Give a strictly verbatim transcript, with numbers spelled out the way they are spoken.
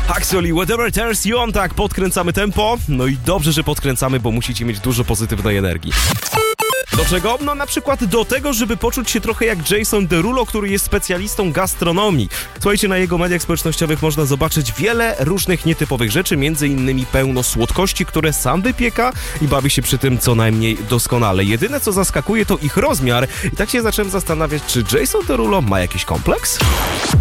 Actually, whatever turns you on, tak, podkręcamy tempo. No i dobrze, że podkręcamy, bo musicie mieć dużo pozytywnej energii. Do czego? No na przykład do tego, żeby poczuć się trochę jak Jason Derulo, który jest specjalistą gastronomii. Słuchajcie, na jego mediach społecznościowych można zobaczyć wiele różnych nietypowych rzeczy, między innymi pełno słodkości, które sam wypieka i bawi się przy tym co najmniej doskonale. Jedyne co zaskakuje to ich rozmiar i tak się zacząłem zastanawiać, czy Jason Derulo ma jakiś kompleks?